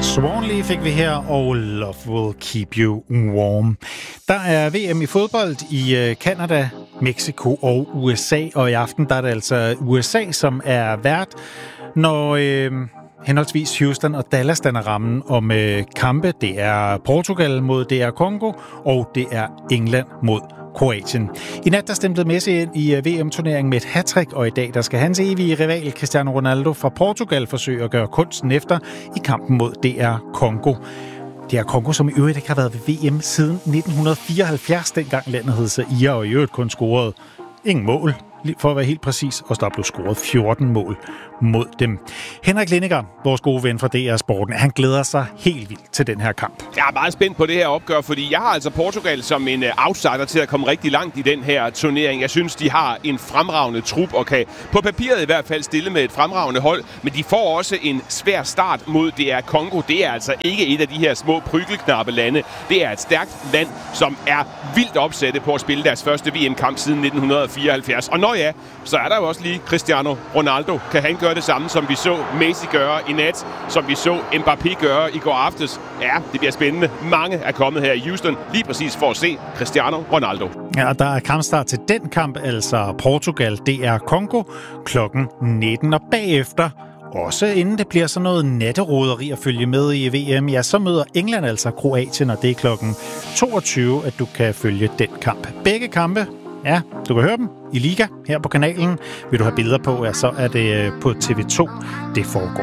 Swanley fik vi her, og Love Will Keep You Warm. Der er VM i fodbold i Canada, Mexico og USA, og i aften der er det altså USA, som er vært, når henholdsvis Houston og Dallas danner rammen om kampe. Det er Portugal mod DR Congo, og det er England mod Kroatien. I nat der stemte Messi ind i VM-turneringen med et hattrick, og i dag der skal hans evige rival Cristiano Ronaldo fra Portugal forsøge at gøre kunsten efter i kampen mod DR Congo. DR Congo, som i øvrigt ikke har været ved VM siden 1974, dengang landet hed Zaire, og i øvrigt kun scorede ingen mål, for at være helt præcis, og der blev scoret 14 mål mod dem. Henrik Lindiger, vores gode ven fra DR Sporten, han glæder sig helt vildt til den her kamp. Jeg er meget spændt på det her opgør, fordi jeg har altså Portugal som en outsider til at komme rigtig langt i den her turnering. Jeg synes, de har en fremragende trup og kan på papiret i hvert fald stille med et fremragende hold, men de får også en svær start mod DR Congo. Det er altså ikke et af de her små prygelknappe lande. Det er et stærkt land, som er vildt opsætte på at spille deres første VM-kamp siden 1974. Og når ja, så er der jo også lige Cristiano Ronaldo. Kan han gøre det samme, som vi så Messi gøre i nat, som vi så Mbappé gøre i går aftes? Ja, det bliver spændende. Mange er kommet her i Houston lige præcis for at se Cristiano Ronaldo. Ja, og der er kampstart til den kamp, altså Portugal DR Congo klokken 19, og bagefter, også inden det bliver sådan noget natteroderi at følge med i VM, ja, så møder England altså Kroatien, og det er klokken 22, at du kan følge den kamp. Begge kampe, ja, du kan høre dem i Liga her på kanalen. Vil du have billeder på, ja, så er det på TV2, det foregår.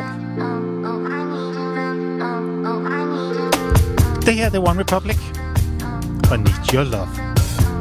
Det her er One Republic og Need Your Love.